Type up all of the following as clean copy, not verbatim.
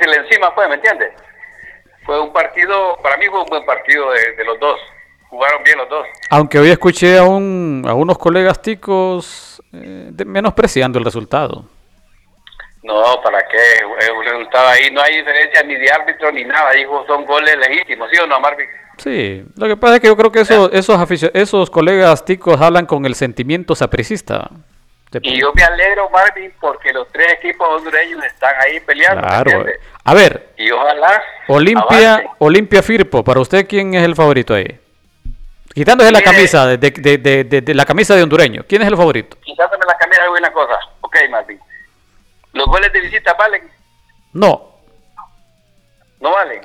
quitársele encima, pues, ¿me entiendes? Fue un partido, para mí fue un buen partido de los dos. Jugaron bien los dos. Aunque hoy escuché a unos colegas ticos menospreciando el resultado. No, ¿para qué? El resultado ahí no hay diferencia ni de árbitro ni nada. Ahí son goles legítimos, ¿sí o no, Marvin? Sí, lo que pasa es que yo creo que esos colegas ticos hablan con el sentimiento sapricista. Y yo me alegro, Marvin, porque los tres equipos hondureños están ahí peleando. Claro. A ver, y ojalá Olimpia Firpo, para usted, ¿quién es el favorito ahí? Quitándose la camisa de la camisa de hondureño, ¿quién es el favorito? Quitándome la camisa de una cosa. Ok, Marvin. ¿Los goles de visita valen? No. ¿No valen?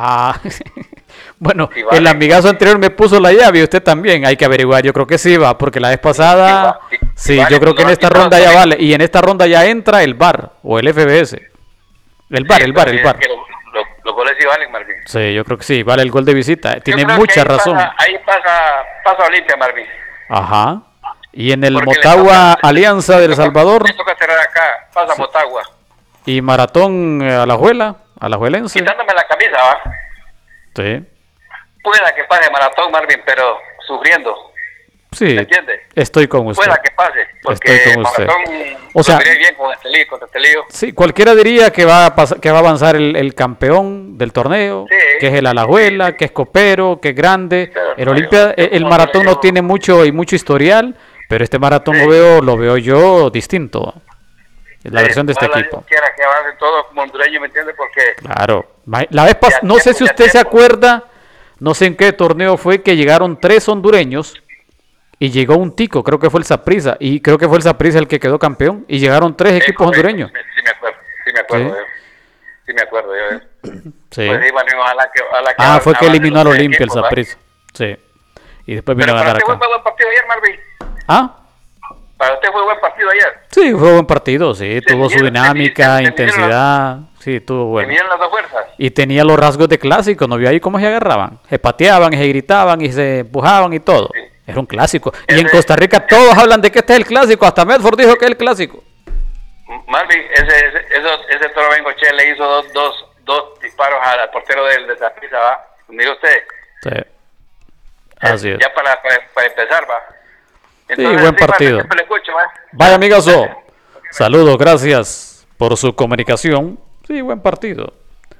Bueno, sí, vale. El amigazo anterior me puso la llave y usted también. Hay que averiguar, yo creo que sí va, porque la vez pasada, sí, vale, yo creo que en esta ronda ya vale. Y en esta ronda ya entra el VAR o el FBS. El VAR. Los goles sí valen, Marvin. Sí, yo creo que sí, vale el gol de visita. Tiene mucha razón. Ahí pasa Olimpia, Marvin. Ajá. Y en el Motagua Alianza del Salvador. Le toca cerrar acá, pasa Motagua. Y Maratón Alajuelense. Quitándome la camisa, ¿va? Sí. Pueda que pase Maratón, Marvin, pero sufriendo. Sí. ¿Me entiendes? Estoy con usted. Pueda que pase, porque estoy con usted. Maratón o sea, bien con este lío. Sí, cualquiera diría que va a avanzar el campeón del torneo, sí, que es el Alajuela, sí, que es copero, que es grande. El Olimpia, el Maratón no tiene mucho historial, pero este Maratón lo veo yo distinto. La versión de este equipo. Quiera que avance todo como hondureño, ¿me entiende? Porque claro. La vez pasada, no sé si usted se acuerda, no sé en qué torneo fue que llegaron 3 hondureños y llegó un tico, creo que fue el Saprissa, y creo que fue el Saprissa el que quedó campeón, y llegaron 3 equipos hondureños. Sí me acuerdo. Sí me acuerdo yo. Sí. Pues, ojalá que fue que eliminó al Olimpia el Saprissa. Sí. Y después vino a ganar acá. ¿Fue buen partido ayer, Marvin? ¿Para usted fue buen partido ayer? Sí, fue buen partido, sí. Tuvo su dinámica, intensidad. Sí, tuvo bueno. Tenían las dos fuerzas. Y tenía los rasgos de clásico, ¿no vio ahí cómo se agarraban? Se pateaban, se gritaban y se empujaban y todo. Sí. Era un clásico. Y en Costa Rica todos hablan de que este es el clásico. Hasta Medford dijo que es el clásico. Marvin, ese Toro Bengoche le hizo dos disparos al portero del Saprissa, ¿va? ¿Me dijo usted? Sí. Así es. Ya para empezar, ¿va? Entonces, sí, buen partido. Marvin, escucho, ¿va? Vaya, amigazo. Saludos, gracias por su comunicación. Sí, buen partido.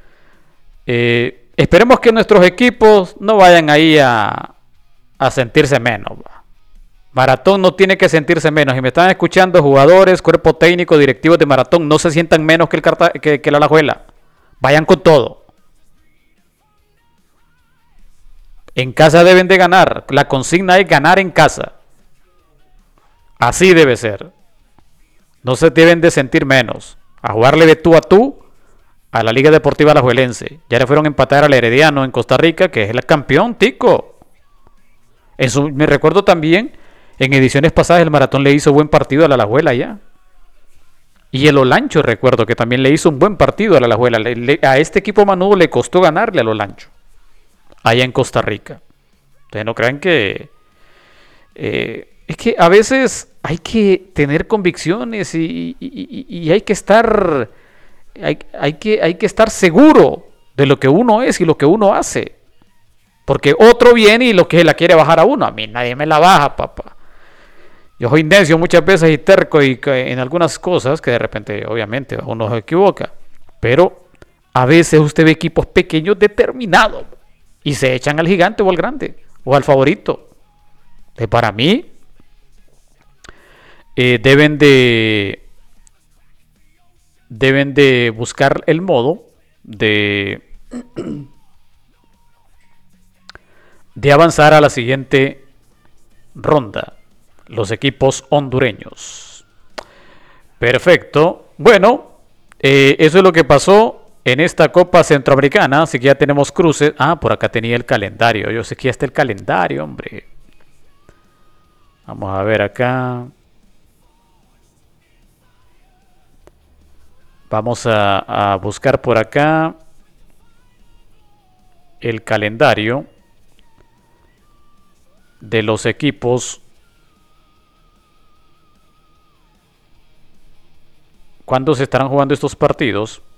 Esperemos que nuestros equipos no vayan ahí a sentirse menos. Maratón no tiene que sentirse menos. Si me están escuchando jugadores, cuerpo técnico, directivos de Maratón, no se sientan menos que la Alajuela. Vayan con todo. En casa deben de ganar. La consigna es ganar en casa. Así debe ser. No se deben de sentir menos. A jugarle de tú a tú a la Liga Deportiva Alajuelense. Ya le fueron a empatar al Herediano en Costa Rica, que es el campeón tico. Eso me recuerdo también, en ediciones pasadas el Maratón le hizo buen partido a la Alajuela ya. Y el Olancho recuerdo que también le hizo un buen partido a la Alajuela. A este equipo manudo le costó ganarle al Olancho, allá en Costa Rica. Ustedes no crean que... es que a veces hay que tener convicciones y hay que estar... Hay que estar seguro de lo que uno es y lo que uno hace. Porque otro viene y lo que la quiere bajar a uno. A mí nadie me la baja, papá. Yo soy necio muchas veces y terco y en algunas cosas que de repente, obviamente, uno se equivoca. Pero a veces usted ve equipos pequeños determinados y se echan al gigante o al grande o al favorito. Para mí, deben de buscar el modo de avanzar a la siguiente ronda, los equipos hondureños. Perfecto. Bueno, eso es lo que pasó en esta Copa Centroamericana, así que ya tenemos cruces. Por acá tenía el calendario. Yo sé que ya está el calendario, hombre. Vamos a ver acá. Vamos a buscar por acá el calendario de los equipos. ¿Cuándo se estarán jugando estos partidos?